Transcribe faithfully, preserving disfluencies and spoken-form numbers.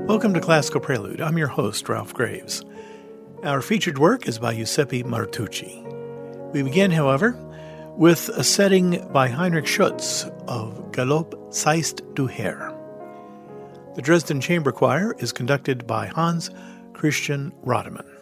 Welcome to Classical Prelude. I'm your host, Ralph Graves. Our featured work is by Giuseppe Martucci. We begin, however, with a setting by Heinrich Schütz of Galopp Seist du Herr. The Dresden Chamber Choir is conducted by Hans Christian Rodemann.